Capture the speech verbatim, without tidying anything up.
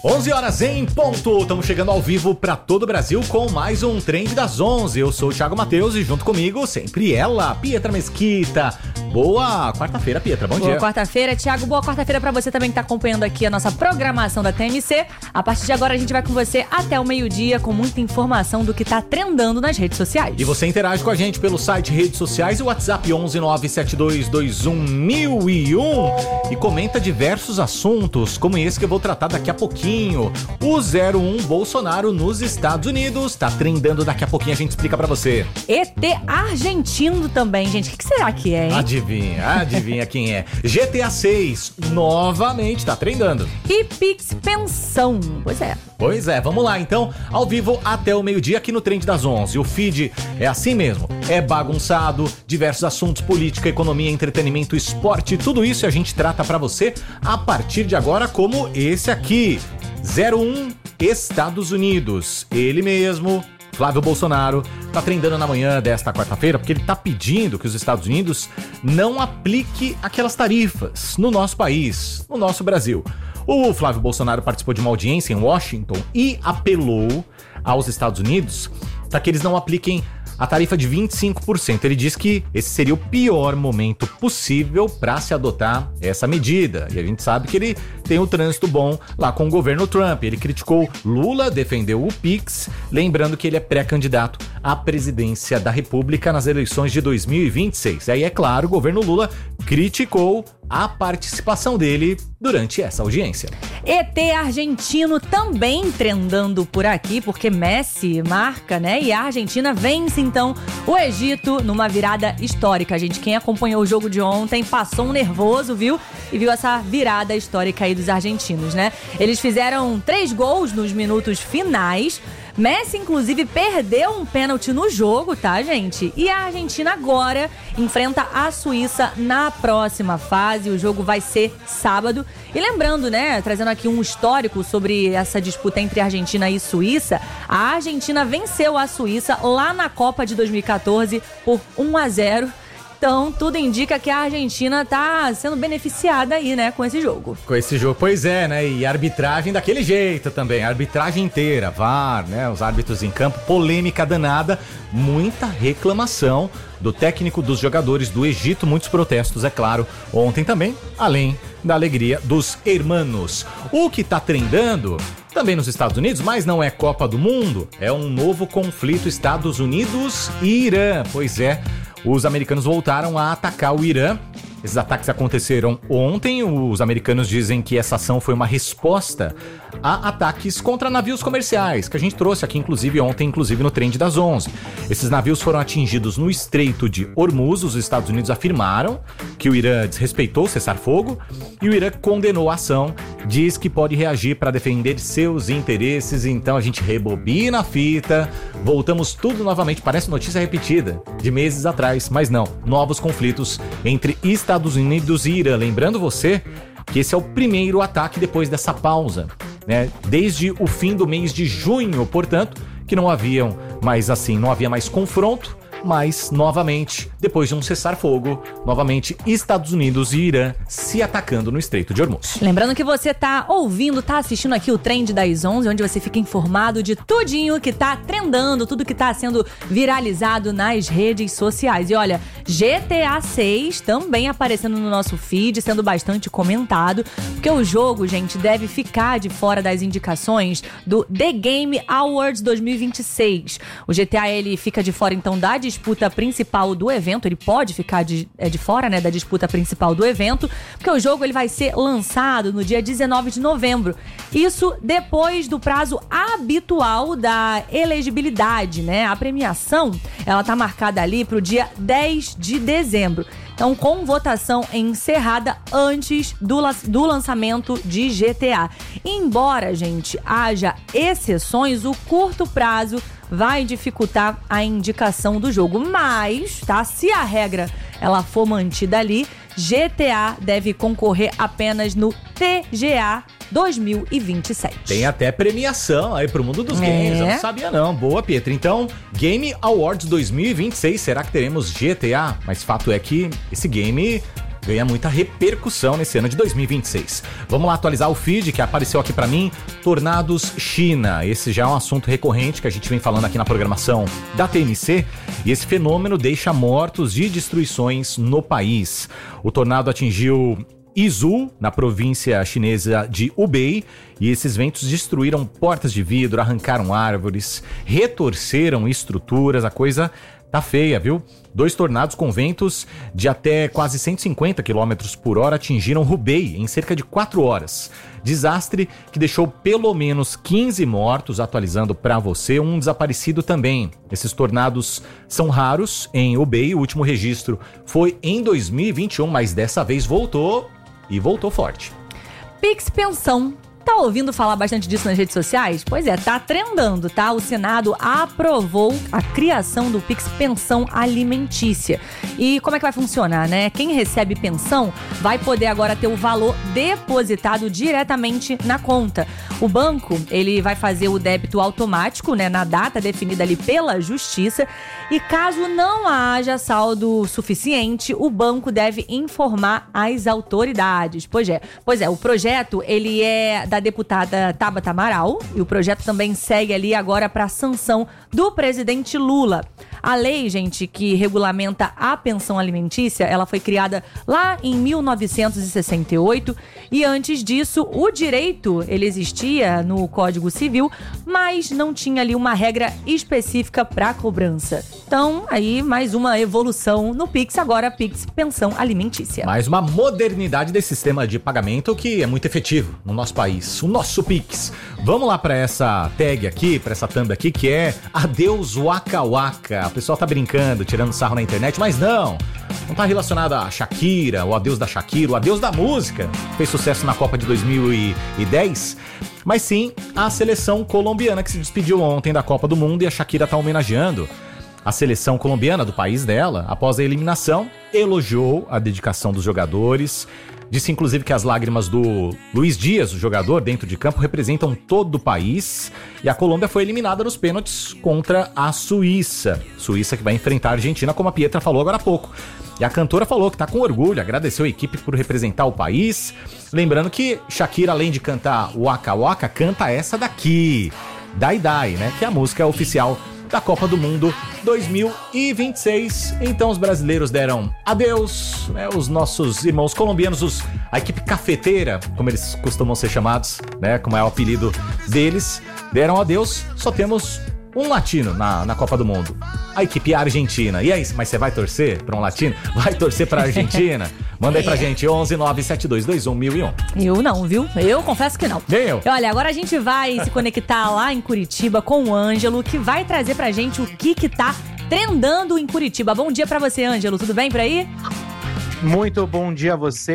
onze horas em ponto, estamos chegando ao vivo para todo o Brasil com mais um Trend das onze. Eu sou o Thiago Matheus e junto comigo sempre ela, Pietra Mesquita. Boa quarta-feira, Pietra, bom boa dia. Boa quarta-feira, Thiago, boa quarta-feira para você também que tá acompanhando aqui a nossa programação da T M C. A partir de agora a gente vai com você até o meio-dia com muita informação do que tá trendando nas redes sociais. E você interage com a gente pelo site, redes sociais e o WhatsApp onze nove sete dois dois um mil e um e comenta diversos assuntos, como esse que eu vou tratar daqui a pouquinho. O zero um Bolsonaro nos Estados Unidos tá trendando, daqui a pouquinho a gente explica pra você. E T argentino também, gente, o que será que é, hein? Adivinha, adivinha quem é. G T A seis novamente tá trendando. E Pix Pensão, pois é. Pois é, vamos lá então, ao vivo até o meio-dia aqui no Trend das onze. O feed é assim mesmo, é bagunçado, diversos assuntos, política, economia, entretenimento, esporte, tudo isso a gente trata pra você a partir de agora, como esse aqui. zero um Estados Unidos, ele mesmo, Flávio Bolsonaro, tá trendando na manhã desta quarta-feira porque ele tá pedindo que os Estados Unidos não aplique aquelas tarifas no nosso país, no nosso Brasil. O Flávio Bolsonaro participou de uma audiência em Washington e apelou aos Estados Unidos para que eles não apliquem a tarifa de vinte e cinco por cento. Ele diz que esse seria o pior momento possível para se adotar essa medida. E a gente sabe que ele tem o trânsito bom lá com o governo Trump. Ele criticou Lula, defendeu o Pix, lembrando que ele é pré-candidato à presidência da República nas eleições de dois mil e vinte e seis. Aí, é claro, o governo Lula criticou a participação dele durante essa audiência. E T argentino também trendando por aqui, porque Messi marca, né? E a Argentina vence, então, o Egito numa virada histórica. Gente, quem acompanhou o jogo de ontem passou um nervoso, viu? E viu essa virada histórica aí dos argentinos, né? Eles fizeram três gols nos minutos finais. Messi, inclusive, perdeu um pênalti no jogo, tá, gente? E a Argentina agora enfrenta a Suíça na próxima fase. O jogo vai ser sábado. E lembrando, né, trazendo aqui um histórico sobre essa disputa entre Argentina e Suíça, a Argentina venceu a Suíça lá na Copa de dois mil e catorze por um a zero. Então, tudo indica que a Argentina tá sendo beneficiada aí, né, com esse jogo. Com esse jogo, pois é, né? E a arbitragem daquele jeito também, a arbitragem inteira, V A R, né? Os árbitros em campo, polêmica danada, muita reclamação do técnico, dos jogadores do Egito, muitos protestos, é claro, ontem também, além da alegria dos hermanos. O que tá trendando também nos Estados Unidos, mas não é Copa do Mundo, é um novo conflito Estados Unidos e Irã, pois é. Os americanos voltaram a atacar o Irã. Esses ataques aconteceram ontem. Os americanos dizem que essa ação foi uma resposta a ataques contra navios comerciais, que a gente trouxe aqui, inclusive, ontem, inclusive no Trend das onze. Esses navios foram atingidos no Estreito de Hormuz. Os Estados Unidos afirmaram que o Irã desrespeitou o cessar-fogo e o Irã condenou a ação, diz que pode reagir para defender seus interesses. Então a gente rebobina a fita, voltamos tudo novamente, parece notícia repetida de meses atrás, mas não, novos conflitos entre Estados Unidos e Irã. Lembrando você que esse é o primeiro ataque depois dessa pausa, né? Desde o fim do mês de junho, portanto, que não haviam mais assim, não havia mais confronto, mas novamente, depois de um cessar-fogo, novamente Estados Unidos e Irã se atacando no Estreito de Hormuz. Lembrando que você tá ouvindo, tá assistindo aqui o Trend das onze, onde você fica informado de tudinho que tá trendando, tudo que tá sendo viralizado nas redes sociais. E olha, G T A seis também aparecendo no nosso feed, sendo bastante comentado, porque o jogo, gente, deve ficar de fora das indicações do The Game Awards dois mil e vinte e seis. O G T A, ele fica de fora, então, da disputa principal do evento, ele pode ficar de, é, de fora, né, da disputa principal do evento, porque o jogo ele vai ser lançado no dia dezenove de novembro. Isso depois do prazo habitual da elegibilidade, né? A premiação, ela tá marcada ali pro dia dez de dezembro. Então, com votação encerrada antes do, do lançamento de G T A. Embora, gente, haja exceções, o curto prazo vai dificultar a indicação do jogo. Mas, tá? Se a regra ela for mantida ali, G T A deve concorrer apenas no T G A dois mil e vinte e sete. Tem até premiação aí pro mundo dos games, é. Eu não sabia não. Boa, Pietra. Então, Game Awards dois mil e vinte e seis, será que teremos G T A? Mas fato é que esse game ganha muita repercussão nesse ano de dois mil e vinte e seis. Vamos lá atualizar o feed que apareceu aqui pra mim. Tornados China. Esse já é um assunto recorrente que a gente vem falando aqui na programação da T N C. E esse fenômeno deixa mortos e destruições no país. O tornado atingiu Izhou, na província chinesa de Hubei, e esses ventos destruíram portas de vidro, arrancaram árvores, retorceram estruturas, a coisa tá feia, viu? Dois tornados com ventos de até quase cento e cinquenta quilômetros por hora atingiram Hubei em cerca de quatro horas. Desastre que deixou pelo menos quinze mortos, atualizando para você, um desaparecido também. Esses tornados são raros em Hubei, o último registro foi em dois mil e vinte e um, mas dessa vez voltou e voltou forte. Pix Pensão. Tá ouvindo falar bastante disso nas redes sociais? Pois é, tá trendando, tá? O Senado aprovou a criação do Pix Pensão Alimentícia. E como é que vai funcionar, né? Quem recebe pensão vai poder agora ter o valor depositado diretamente na conta. O banco, ele vai fazer o débito automático, né, na data definida ali pela Justiça. E caso não haja saldo suficiente, o banco deve informar as autoridades. Pois é, pois é, o projeto, ele é da deputada Tabata Amaral, e o projeto também segue ali agora para a sanção do presidente Lula. A lei, gente, que regulamenta a pensão alimentícia, ela foi criada lá em mil novecentos e sessenta e oito, e antes disso o direito, ele existia no Código Civil, mas não tinha ali uma regra específica para cobrança. Então, aí mais uma evolução no Pix, agora Pix Pensão Alimentícia. Mais uma modernidade desse sistema de pagamento que é muito efetivo no nosso país, o nosso Pix. Vamos lá para essa tag aqui, para essa thumb aqui, que é Adeus Waka Waka. O pessoal tá brincando, tirando sarro na internet, mas não, não tá relacionado a Shakira, o adeus da Shakira, o adeus da música, que fez sucesso na Copa de dois mil e dez, mas sim a seleção colombiana que se despediu ontem da Copa do Mundo, e a Shakira tá homenageando a seleção colombiana do país dela após a eliminação, elogiou a dedicação dos jogadores. Disse, inclusive, que as lágrimas do Luiz Dias, o jogador, dentro de campo, representam todo o país. E a Colômbia foi eliminada nos pênaltis contra a Suíça. Suíça que vai enfrentar a Argentina, como a Pietra falou agora há pouco. E a cantora falou que tá com orgulho, agradeceu a equipe por representar o país. Lembrando que Shakira, além de cantar Waka Waka, canta essa daqui, Dai Dai, né? Que é a música oficial da Copa do Mundo dois mil e vinte e seis. Então os brasileiros deram adeus, né, os nossos irmãos colombianos, os, a equipe cafeteira, como eles costumam ser chamados, né, como é o apelido deles, deram adeus. Só temos um latino na, na Copa do Mundo, a equipe argentina. E aí, mas você vai torcer para um latino? Vai torcer para a Argentina? Manda aí pra gente, onze nove sete dois dois um mil e um. Eu não, viu? Eu confesso que não. Nem eu. Olha, agora a gente vai se conectar lá em Curitiba com o Ângelo, que vai trazer pra gente o que que tá trendando em Curitiba. Bom dia pra você, Ângelo. Tudo bem por aí? Muito bom dia a você.